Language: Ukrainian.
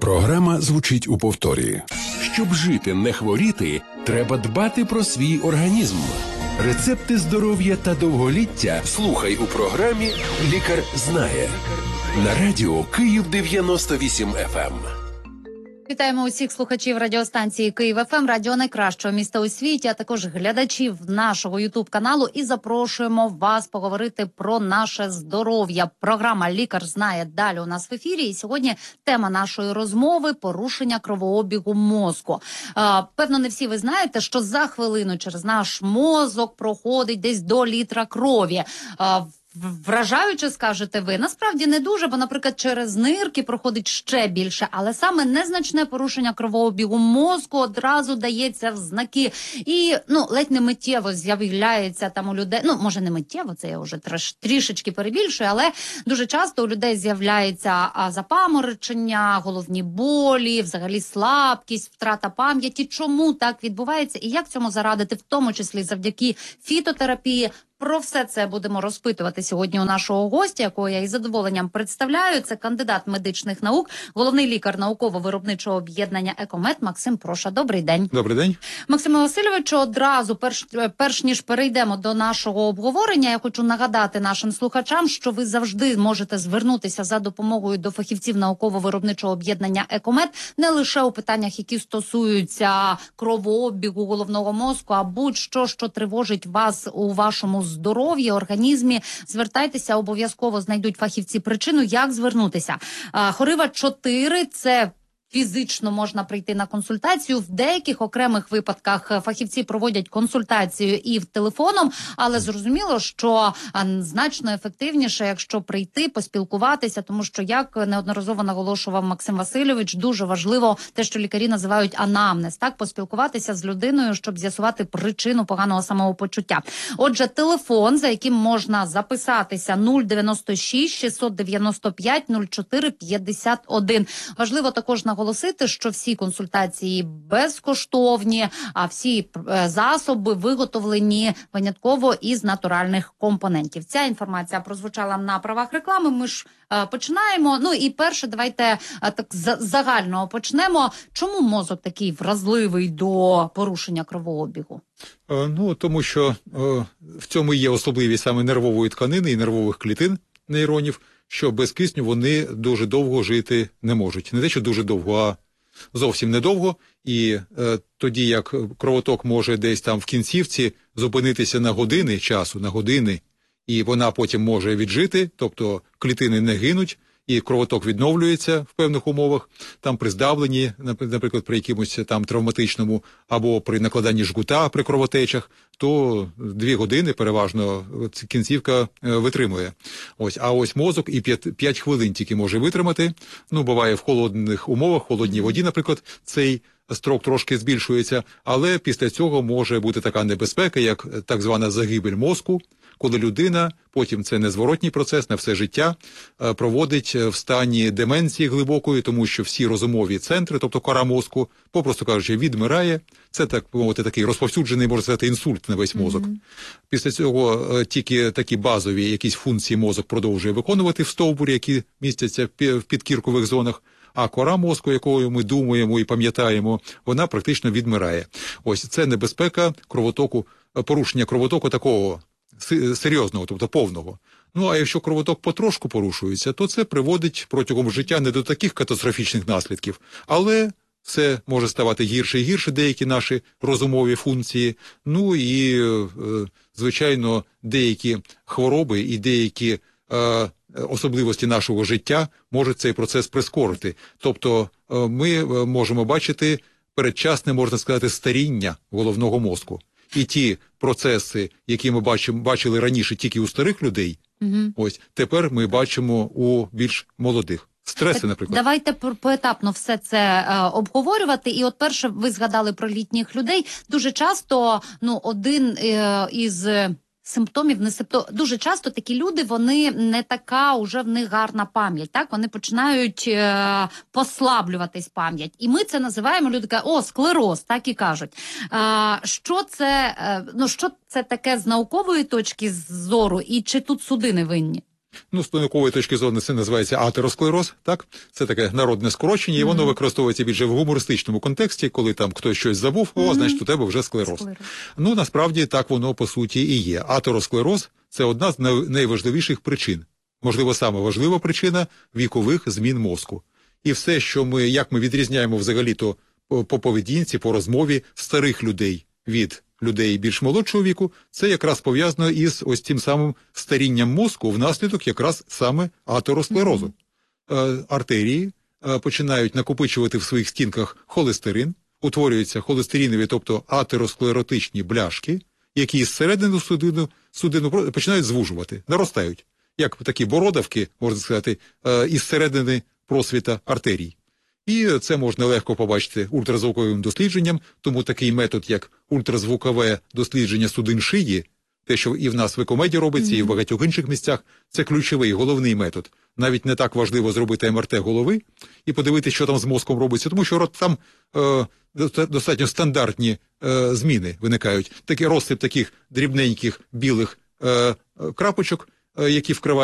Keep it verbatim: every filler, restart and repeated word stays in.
Програма звучить у повторі. Щоб жити, не хворіти, треба дбати про свій організм. Рецепти здоров'я та довголіття слухай у програмі «Лікар знає» на радіо Київ дев'яносто вісім еф ем. Вітаємо усіх слухачів радіостанції Київ еф ем, радіо найкращого міста у світі, а також глядачів нашого ютуб-каналу. І запрошуємо вас поговорити про наше здоров'я. Програма «Лікар знає» далі у нас в ефірі. І сьогодні тема нашої розмови – порушення кровообігу мозку. Певно, не всі ви знаєте, що за хвилину через наш мозок проходить десь до літра крові. Вражаюче, скажете ви. Насправді не дуже, бо, наприклад, через нирки проходить ще більше, але саме незначне порушення кровообігу мозку одразу дається в знаки. І, ну, ледь не миттєво з'являється там у людей, ну, може не миттєво, це я вже треш, трішечки перебільшую, але дуже часто у людей з'являється запаморочення, головні болі, взагалі слабкість, втрата пам'яті. Чому так відбувається і як цьому зарадити, в тому числі завдяки фітотерапії? Про все це будемо розпитувати сьогодні у нашого гостя, якого я із задоволенням представляю. Це кандидат медичних наук, головний лікар науково-виробничого об'єднання «Екомед» Максим Проша. Добрий день. Добрий день. Максиме Васильовичу, одразу, перш, перш ніж перейдемо до нашого обговорення, я хочу нагадати нашим слухачам, що ви завжди можете звернутися за допомогою до фахівців науково-виробничого об'єднання «Екомед» не лише у питаннях, які стосуються кровообігу головного мозку, а будь-що, що тривожить вас у вашому здоров'ї, організмі. Звертайтеся, обов'язково знайдуть фахівці причину, як звернутися. Хорива чотири – це фізично можна прийти на консультацію. В деяких окремих випадках фахівці проводять консультацію і в телефоном, але зрозуміло, що значно ефективніше, якщо прийти, поспілкуватися, тому що, як неодноразово наголошував Максим Васильович, дуже важливо те, що лікарі називають анамнез, так, поспілкуватися з людиною, щоб з'ясувати причину поганого самопочуття. Отже, телефон, за яким можна записатися, нуль дев'яносто шість шістсот дев'яносто п'ять нуль чотири п'ятдесят один. Важливо також наголосити, Оголосити, що всі консультації безкоштовні, а всі засоби виготовлені винятково із натуральних компонентів. Ця інформація прозвучала на правах реклами. Ми ж е, починаємо. Ну і перше, давайте е, так з загального почнемо. Чому мозок такий вразливий до порушення кровообігу? Е, ну, тому що е, в цьому є особливість саме нервової тканини і нервових клітин нейронів, що без кисню вони дуже довго жити не можуть. Не те, що дуже довго, а зовсім недовго. І е, тоді, як кровоток може десь там в кінцівці зупинитися на години часу, на години, і вона потім може віджити, тобто клітини не гинуть, і кровоток відновлюється в певних умовах, там при здавленні, наприклад, при якомусь там травматичному, або при накладанні жгута при кровотечах, то дві години переважно кінцівка витримує. Ось, а ось мозок і п'ять хвилин тільки може витримати. Ну, буває в холодних умовах, в холодній воді, наприклад, цей строк трошки збільшується, але після цього може бути така небезпека, як так звана загибель мозку, коли людина, потім це незворотній процес на все життя, проводить в стані деменції глибокої, тому що всі розумові центри, тобто кора мозку, попросту кажучи, відмирає. Це, так мовити, такий розповсюджений, можна сказати, інсульт на весь мозок. Mm-hmm. Після цього тільки такі базові якісь функції мозок продовжує виконувати в стовбурі, які містяться в підкіркових зонах, а кора мозку, якою ми думаємо і пам'ятаємо, вона практично відмирає. Ось це небезпека кровотоку, порушення кровотоку такого серйозного, тобто повного. Ну, а якщо кровоток потрошку порушується, то це приводить протягом життя не до таких катастрофічних наслідків, але це може ставати гірше і гірше, деякі наші розумові функції. Ну і, е, звичайно, деякі хвороби і деякі е, особливості нашого життя можуть цей процес прискорити. Тобто е, ми можемо бачити передчасне, можна сказати, старіння головного мозку. І ті процеси, які ми бачимо, бачили раніше тільки у старих людей, угу. ось тепер ми бачимо у більш молодих. Стреси, наприклад. Давайте поетапно все це е, обговорювати. І от перше, ви згадали про літніх людей. Дуже часто, ну, один е, із симптомів, не симптом. Дуже часто такі люди, вони не така уже в них гарна пам'ять, так? Вони починають е, послаблюватись пам'ять. І ми це називаємо, люди кажуть, о, склероз, так і кажуть. Е, що це, е, ну, що це таке з наукової точки зору і чи тут судини винні? Ну, з наукової точки зору це називається атеросклероз, так? Це таке народне скорочення, і воно використовується більше в гумористичному контексті, коли там хтось щось забув, о, mm-hmm. значить, у тебе вже склероз. склероз. Ну, насправді, так воно, по суті, і є. Атеросклероз – це одна з найважливіших причин. Можливо, саме важлива причина вікових змін мозку. І все, що ми, як ми відрізняємо взагалі-то по, по поведінці, по розмові старих людей від людей більш молодшого віку, це якраз пов'язано із ось тим самим старінням мозку внаслідок якраз саме атеросклерозу. Mm-hmm. Е, артерії е, починають накопичувати в своїх стінках холестерин, утворюються холестеринові, тобто атеросклеротичні бляшки, які зсередини судину, судину починають звужувати, наростають. Як такі бородавки, можна сказати, е, із середини просвіта артерій. І це можна легко побачити ультразвуковим дослідженням, тому такий метод, як ультразвукове дослідження судин шиї, те, що і в нас в Екомеді робиться, mm-hmm. і в багатьох інших місцях, це ключовий, головний метод. Навіть не так важливо зробити ем ар те голови і подивитися, що там з мозком робиться, тому що там е, достатньо стандартні е, зміни виникають. Такий розсип таких дрібненьких білих е, крапочок, е, які вкривають